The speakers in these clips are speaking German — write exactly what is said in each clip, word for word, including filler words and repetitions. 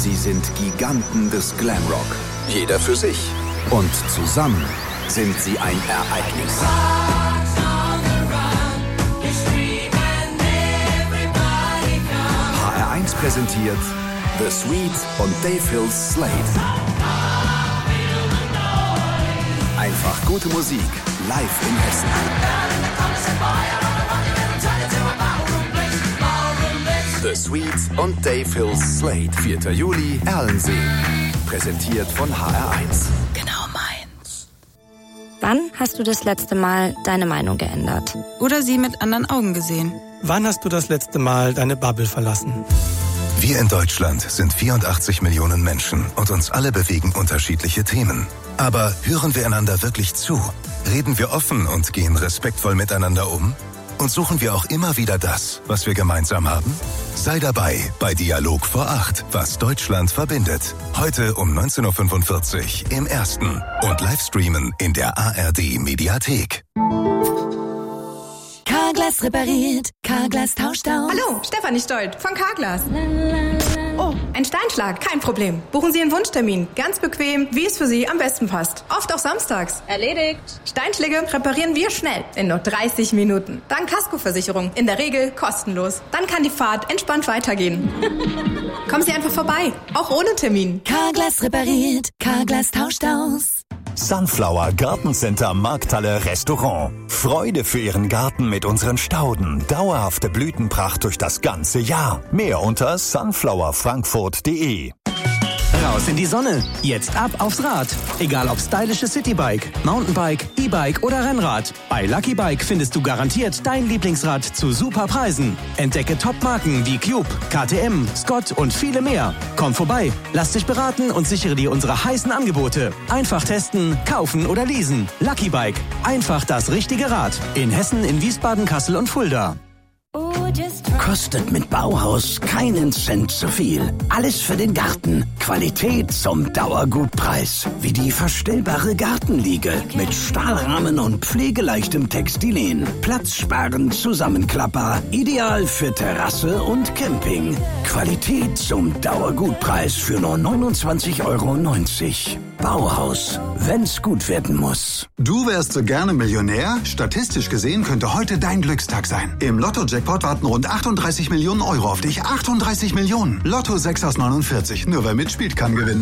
Sie sind Giganten des Glamrock. Jeder für sich. Und zusammen sind sie ein Ereignis. H R eins präsentiert The Sweet und Dave Hills Slate. Einfach gute Musik, live in Hessen. The Sweet und Dave Hills Slate. vierter Juli, Erlensee. Präsentiert von H R eins. Genau meins. Wann hast du das letzte Mal deine Meinung geändert? Oder sie mit anderen Augen gesehen? Wann hast du das letzte Mal deine Bubble verlassen? Wir in Deutschland sind vierundachtzig Millionen Menschen und uns alle bewegen unterschiedliche Themen. Aber hören wir einander wirklich zu? Reden wir offen und gehen respektvoll miteinander um? Und suchen wir auch immer wieder das, was wir gemeinsam haben? Sei dabei bei Dialog vor acht, was Deutschland verbindet. Heute um neunzehn Uhr fünfundvierzig im Ersten und Livestreamen in der A R D-Mediathek. Carglass repariert, Carglass tauscht aus. Hallo, Stefanie Stolt von Carglass. Oh, ein Steinschlag, kein Problem. Buchen Sie einen Wunschtermin. Ganz bequem, wie es für Sie am besten passt. Oft auch samstags. Erledigt. Steinschläge reparieren wir schnell, in nur dreißig Minuten. Dank Kaskoversicherung, in der Regel kostenlos. Dann kann die Fahrt entspannt weitergehen. Kommen Sie einfach vorbei, auch ohne Termin. Carglass repariert, Carglass tauscht aus. Sunflower Gartencenter Markthalle Restaurant. Freude für Ihren Garten mit unseren Stauden. Dauerhafte Blütenpracht durch das ganze Jahr. Mehr unter sunflower frankfurt punkt de. Raus in die Sonne. Jetzt ab aufs Rad. Egal ob stylisches Citybike, Mountainbike, E-Bike oder Rennrad. Bei Lucky Bike findest du garantiert dein Lieblingsrad zu super Preisen. Entdecke Top-Marken wie Cube, K T M, Scott und viele mehr. Komm vorbei, lass dich beraten und sichere dir unsere heißen Angebote. Einfach testen, kaufen oder leasen. Lucky Bike. Einfach das richtige Rad. In Hessen, in Wiesbaden, Kassel und Fulda. Kostet mit Bauhaus keinen Cent zu viel. Alles für den Garten. Qualität zum Dauergutpreis. Wie die verstellbare Gartenliege mit Stahlrahmen und pflegeleichtem Textilien. Platzsparend Zusammenklapper. Ideal für Terrasse und Camping. Qualität zum Dauergutpreis für nur neunundzwanzig Euro neunzig. Bauhaus, wenn's gut werden muss. Du wärst so gerne Millionär? Statistisch gesehen könnte heute dein Glückstag sein. Im Lotto-Jackpot warten rund achtunddreißig Millionen Euro auf dich. achtunddreißig Millionen. Lotto sechs aus neunundvierzig. Nur wer mitspielt, kann gewinnen.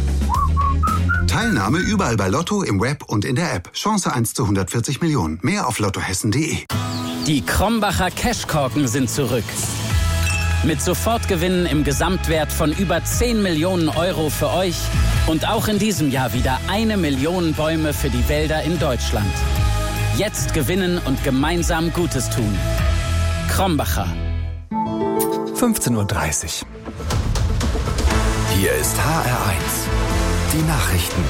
Teilnahme überall bei Lotto, im Web und in der App. Chance eins zu hundertvierzig Millionen. Mehr auf lottohessen punkt de. Die Krombacher Cashkorken sind zurück. Mit Sofortgewinnen im Gesamtwert von über zehn Millionen Euro für euch und auch in diesem Jahr wieder eine Million Bäume für die Wälder in Deutschland. Jetzt gewinnen und gemeinsam Gutes tun. Krombacher. fünfzehn Uhr dreißig. Hier ist H R eins. Die Nachrichten.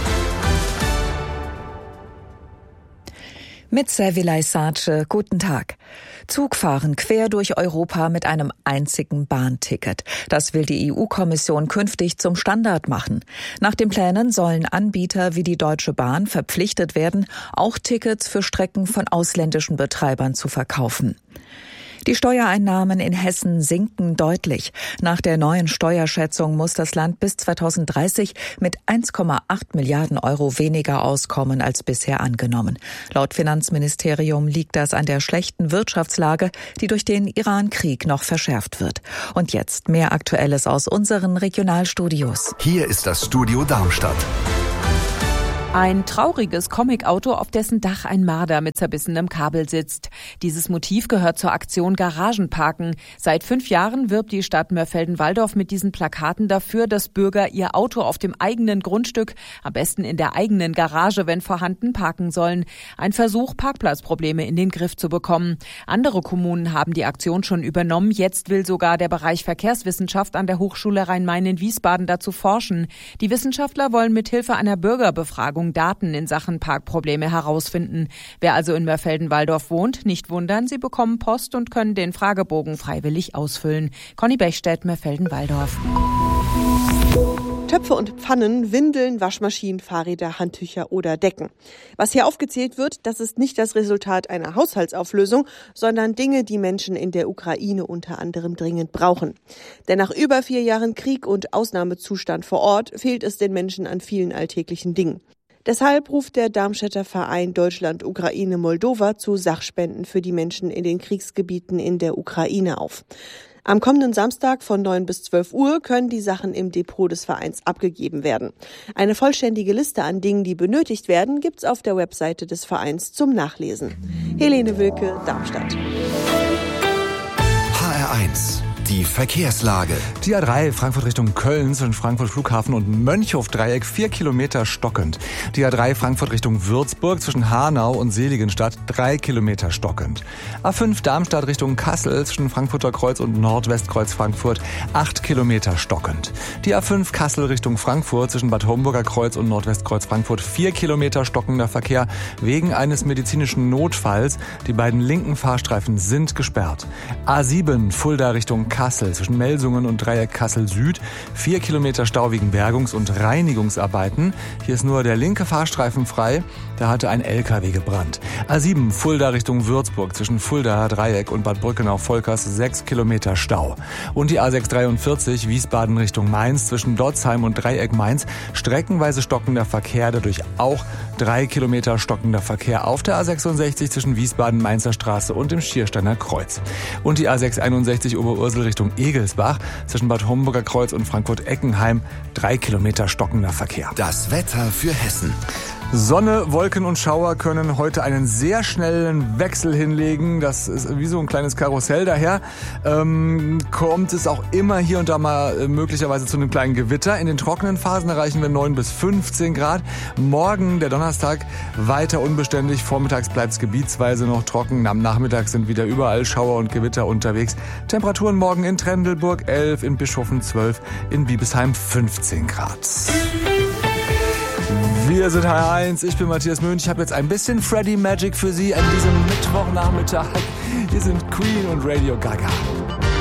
Mit Servilay Sace, guten Tag. Zugfahren quer durch Europa mit einem einzigen Bahnticket. Das will die E U-Kommission künftig zum Standard machen. Nach den Plänen sollen Anbieter wie die Deutsche Bahn verpflichtet werden, auch Tickets für Strecken von ausländischen Betreibern zu verkaufen. Die Steuereinnahmen in Hessen sinken deutlich. Nach der neuen Steuerschätzung muss das Land bis zweitausenddreißig mit eins Komma acht Milliarden Euro weniger auskommen als bisher angenommen. Laut Finanzministerium liegt das an der schlechten Wirtschaftslage, die durch den Iran-Krieg noch verschärft wird. Und jetzt mehr Aktuelles aus unseren Regionalstudios. Hier ist das Studio Darmstadt. Ein trauriges Comicauto, auf dessen Dach ein Marder mit zerbissenem Kabel sitzt. Dieses Motiv gehört zur Aktion Garagenparken. Seit fünf Jahren wirbt die Stadt Mörfelden-Walldorf mit diesen Plakaten dafür, dass Bürger ihr Auto auf dem eigenen Grundstück, am besten in der eigenen Garage, wenn vorhanden, parken sollen. Ein Versuch, Parkplatzprobleme in den Griff zu bekommen. Andere Kommunen haben die Aktion schon übernommen. Jetzt will sogar der Bereich Verkehrswissenschaft an der Hochschule Rhein-Main in Wiesbaden dazu forschen. Die Wissenschaftler wollen mithilfe einer Bürgerbefragung Daten in Sachen Parkprobleme herausfinden. Wer also in Mörfelden-Walldorf wohnt, nicht wundern, Sie bekommen Post und können den Fragebogen freiwillig ausfüllen. Conny Bechstedt, Mörfelden-Walldorf. Töpfe und Pfannen, Windeln, Waschmaschinen, Fahrräder, Handtücher oder Decken. Was hier aufgezählt wird, das ist nicht das Resultat einer Haushaltsauflösung, sondern Dinge, die Menschen in der Ukraine unter anderem dringend brauchen. Denn nach über vier Jahren Krieg und Ausnahmezustand vor Ort fehlt es den Menschen an vielen alltäglichen Dingen. Deshalb ruft der Darmstädter Verein Deutschland, Ukraine, Moldova zu Sachspenden für die Menschen in den Kriegsgebieten in der Ukraine auf. Am kommenden Samstag von neun bis zwölf Uhr können die Sachen im Depot des Vereins abgegeben werden. Eine vollständige Liste an Dingen, die benötigt werden, gibt's auf der Webseite des Vereins zum Nachlesen. Helene Wilke, Darmstadt. H R eins. Die Verkehrslage. Die A drei Frankfurt Richtung Köln zwischen Frankfurt Flughafen und Mönchhof-Dreieck vier Kilometer stockend. Die A drei Frankfurt Richtung Würzburg zwischen Hanau und Seligenstadt drei Kilometer stockend. A fünf Darmstadt Richtung Kassel zwischen Frankfurter Kreuz und Nordwestkreuz Frankfurt acht Kilometer stockend. Die A fünf Kassel Richtung Frankfurt zwischen Bad Homburger Kreuz und Nordwestkreuz Frankfurt vier Kilometer stockender Verkehr wegen eines medizinischen Notfalls. Die beiden linken Fahrstreifen sind gesperrt. A sieben Fulda Richtung Kassel zwischen Melsungen und Dreieck Kassel Süd. Vier Kilometer Stau wegen Bergungs- und Reinigungsarbeiten. Hier ist nur der linke Fahrstreifen frei. Da hatte ein L K W gebrannt. A sieben Fulda Richtung Würzburg zwischen Fulda, Dreieck und Bad Brückenau-Volkers sechs Kilometer Stau. Und die A sechs dreiundvierzig Wiesbaden Richtung Mainz zwischen Dotzheim und Dreieck Mainz. Streckenweise stockender Verkehr, dadurch auch drei Kilometer stockender Verkehr auf der A sechsundsechzig zwischen Wiesbaden, Mainzer Straße und dem Schiersteiner Kreuz. Und die A sechs einundsechzig Oberursel Richtung Egelsbach zwischen Bad Homburger Kreuz und Frankfurt-Eckenheim drei Kilometer stockender Verkehr. Das Wetter für Hessen. Sonne, Wolken und Schauer können heute einen sehr schnellen Wechsel hinlegen. Das ist wie so ein kleines Karussell. Daher ähm, kommt es auch immer hier und da mal äh, möglicherweise zu einem kleinen Gewitter. In den trockenen Phasen erreichen wir neun bis fünfzehn Grad. Morgen, der Donnerstag, weiter unbeständig. Vormittags bleibt es gebietsweise noch trocken. Am Nachmittag sind wieder überall Schauer und Gewitter unterwegs. Temperaturen morgen in Trendelburg elf, in Bischoften zwölf, in Biebesheim fünfzehn Grad. Wir sind H R eins, ich bin Matthias Mönch. Ich habe jetzt ein bisschen Freddy Magic für Sie an diesem Mittwochnachmittag. Hier sind Queen und Radio Gaga.